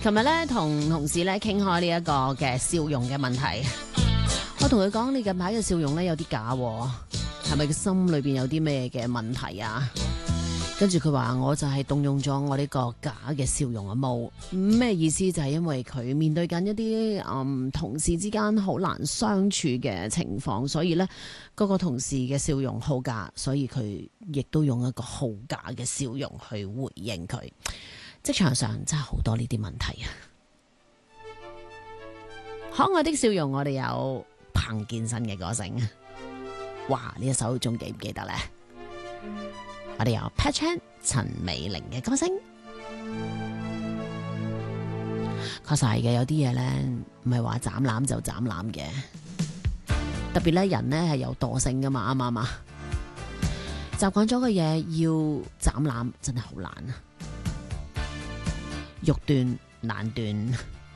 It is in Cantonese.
琴日咧同同事咧傾開呢一個嘅笑容嘅問題，我同佢講你近排嘅笑容咧有啲假喎，係咪個心裏邊有啲咩嘅問題啊？跟住佢話我就係動用咗我呢個假嘅笑容啊，冇咩意思，就係因為佢面對緊一啲同事之間好難相處嘅情況，所以呢嗰個同事嘅笑容好假，所以佢亦都用一個好假嘅笑容去回應佢。職場上真係好多呢啲問題啊！可愛的笑容，我哋有彭健新嘅歌聲，哇！呢一首仲記唔記得呢？我哋有 Pat Chan 陳美玲嘅歌聲，確實係嘅。有啲嘢咧唔係話斬攬就斬攬嘅，特別咧人咧係有惰性噶嘛，啱唔啱啊？習慣咗嘅嘢要斬攬真係好難啊，欲斷難斷。